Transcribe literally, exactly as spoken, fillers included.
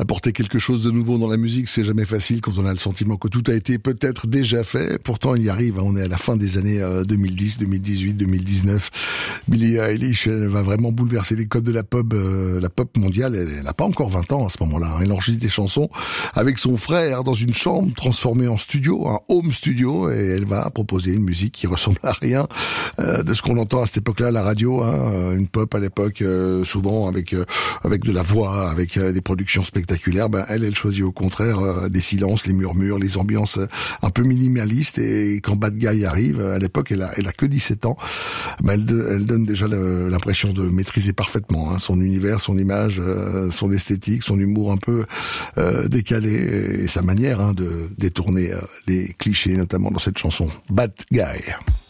apporter quelque chose de nouveau dans la musique, c'est jamais facile quand on a le sentiment que tout a été peut-être déjà fait. Pourtant, il y arrive. On est à la fin des années deux mille dix, deux mille dix-huit, deux mille dix-neuf. Billie Eilish, elle va vraiment bouleverser les codes de la pop, euh, la pop mondiale. Elle n'a pas encore vingt ans à ce moment-là. Elle enregistre des chansons avec son frère dans une chambre transformée en studio, un home studio, et elle va proposer une musique qui ressemble à rien euh, de ce qu'on entend à cette époque-là à la radio. Hein, une pop à l'époque, euh, souvent avec euh, avec de la voix, avec euh, des productions spectaculaires. Ben elle, elle choisit au contraire euh, des silences, les murmures, les ambiances euh, un peu minimalistes. Et quand Bad Guy arrive, à l'époque, elle a, elle a que dix-sept ans. Ben elle, elle donne déjà le, l'impression de maîtriser parfaitement hein, son univers, son image, euh, son esthétique, son humour un peu euh, décalé et sa manière hein, de détourner euh, les clichés, notamment dans cette chanson Bad Guy.